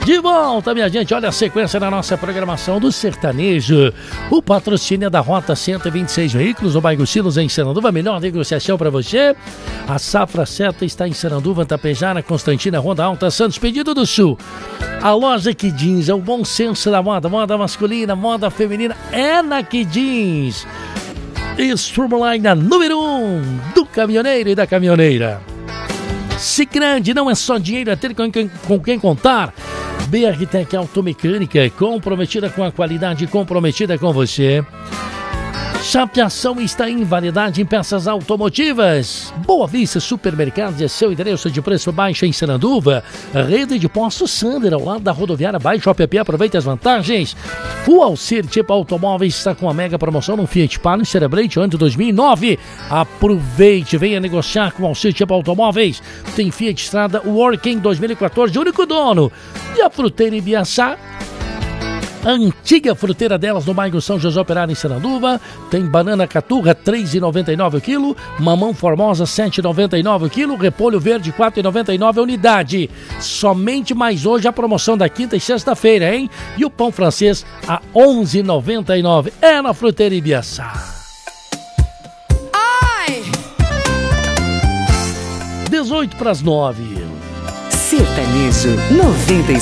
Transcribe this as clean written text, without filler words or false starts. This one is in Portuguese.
De volta, minha gente, olha a sequência da nossa programação do sertanejo. O patrocínio é da Rota 126 Veículos, o bairro Silos em Sananduva, melhor negociação para você. A Safra Certa está em Sananduva, Tapejara, Constantina, Ronda Alta, Santos, Pedido do Sul. A loja Que Jeans é o bom senso da moda, moda masculina, moda feminina, é na Que Jeans. Estrumline número 1 do caminhoneiro e da caminhoneira. Sicredi, não é só dinheiro, é ter com quem contar. BRTech Automecânica, comprometida com a qualidade, comprometida com você. Chapeação está em variedade em peças automotivas. Boa Vista Supermercados é seu endereço de preço baixo em Sananduva. Rede de Postos Sander, ao lado da rodoviária. Baixe o app, aproveite as vantagens. O Alcir Tipo Automóveis está com a mega promoção no Fiat Palio Celebrate ano de 2009. Aproveite, venha negociar com o Alcir Tipo Automóveis. Tem Fiat Strada Working 2014, único dono. E a Fruteira Ibiaçá, a antiga fruteira delas no bairro São José Operário em Sananduva. Tem banana caturra R$ 3,99 o quilo, mamão formosa R$ 7,99 o quilo, repolho verde R$ 4,99 a unidade. Somente mais hoje a promoção da quinta e sexta-feira, hein? E o pão francês a R$ 11,99. É na Fruteira Ibiaçá. Ai! 8:18. Sertanejo 96.